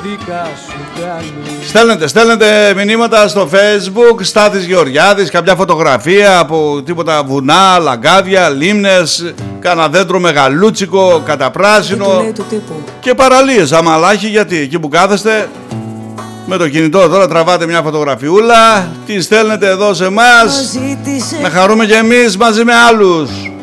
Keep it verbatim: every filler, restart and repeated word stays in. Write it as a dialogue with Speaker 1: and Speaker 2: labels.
Speaker 1: Στέλνετε, στέλνετε μηνύματα στο Facebook. Στάθης Γεωργιάδης, κάποια φωτογραφία από τίποτα βουνά, λαγκάδια, λίμνες, κάνα δέντρο μεγαλούτσικο, καταπράσινο και παραλίες. Αμαλάχη, γιατί εκεί που κάθεστε με το κινητό τώρα τραβάτε μια φωτογραφιούλα, τη στέλνετε εδώ σε εμάς, να χαρούμε κι εμείς μαζί με άλλους.